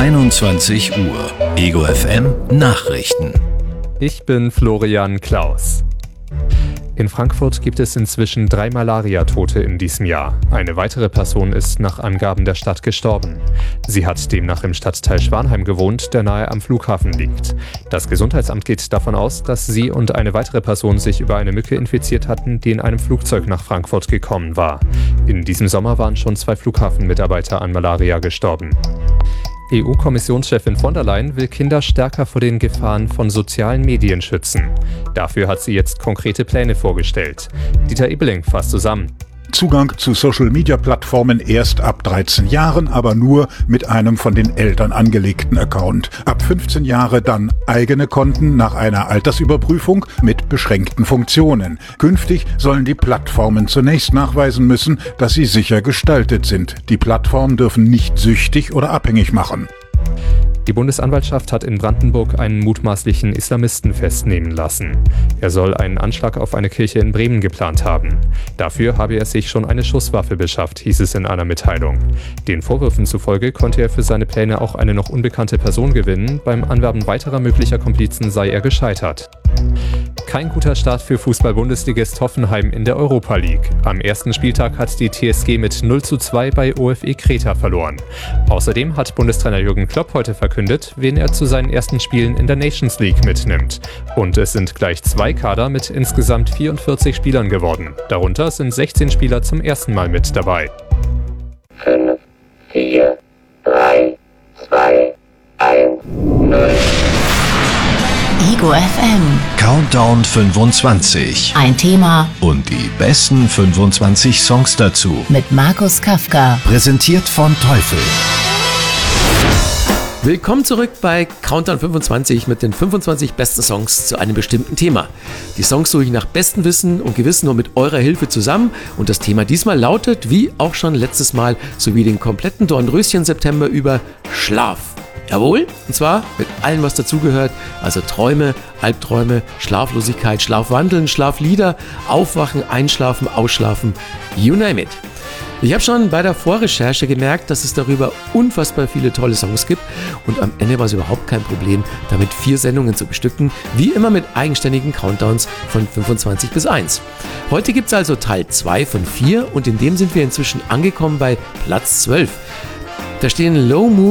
21 Uhr. Ego FM Nachrichten. Ich bin Florian Klaus. In Frankfurt gibt es inzwischen 3 Malaria-Tote in diesem Jahr. Eine weitere Person ist nach Angaben der Stadt gestorben. Sie hat demnach im Stadtteil Schwanheim gewohnt, der nahe am Flughafen liegt. Das Gesundheitsamt geht davon aus, dass sie und eine weitere Person sich über eine Mücke infiziert hatten, die in einem Flugzeug nach Frankfurt gekommen war. In diesem Sommer waren schon 2 Flughafenmitarbeiter an Malaria gestorben. EU-Kommissionschefin von der Leyen will Kinder stärker vor den Gefahren von sozialen Medien schützen. Dafür hat sie jetzt konkrete Pläne vorgestellt. Dieter Ebeling fasst zusammen. Zugang zu Social-Media-Plattformen erst ab 13 Jahren, aber nur mit einem von den Eltern angelegten Account. Ab 15 Jahre dann eigene Konten nach einer Altersüberprüfung mit beschränkten Funktionen. Künftig sollen die Plattformen zunächst nachweisen müssen, dass sie sicher gestaltet sind. Die Plattformen dürfen nicht süchtig oder abhängig machen. Die Bundesanwaltschaft hat in Brandenburg einen mutmaßlichen Islamisten festnehmen lassen. Er soll einen Anschlag auf eine Kirche in Bremen geplant haben. Dafür habe er sich schon eine Schusswaffe beschafft, hieß es in einer Mitteilung. Den Vorwürfen zufolge konnte er für seine Pläne auch eine noch unbekannte Person gewinnen. Beim Anwerben weiterer möglicher Komplizen sei er gescheitert. Kein guter Start für Fußball-Bundesligist Hoffenheim in der Europa League. Am ersten Spieltag hat die TSG mit 0:2 bei OFE Kreta verloren. Außerdem hat Bundestrainer Jürgen Klopp heute verkündet, wen er zu seinen ersten Spielen in der Nations League mitnimmt. Und es sind gleich 2 Kader mit insgesamt 44 Spielern geworden. Darunter sind 16 Spieler zum ersten Mal mit dabei. 5, 4, 3, 2, 1, 0. Ego FM. Countdown 25. Ein Thema Und die besten 25 Songs dazu. mit Markus Kafka. Präsentiert von Teufel. Willkommen zurück bei Countdown 25 mit den 25 besten Songs zu einem bestimmten Thema. Die Songs suche ich nach bestem Wissen und Gewissen und mit eurer Hilfe zusammen. Und das Thema diesmal lautet, wie auch schon letztes Mal, sowie den kompletten Dornröschen-September über, Schlaf. Jawohl, und zwar mit allem, was dazugehört, also Träume, Albträume, Schlaflosigkeit, Schlafwandeln, Schlaflieder, Aufwachen, Einschlafen, Ausschlafen, you name it. Ich habe schon bei der Vorrecherche gemerkt, dass es darüber unfassbar viele tolle Songs gibt und am Ende war es überhaupt kein Problem, damit 4 Sendungen zu bestücken, wie immer mit eigenständigen Countdowns von 25 bis 1. Heute gibt es also Teil 2 von 4 und in dem sind wir inzwischen angekommen bei Platz 12. Da stehen Low Mood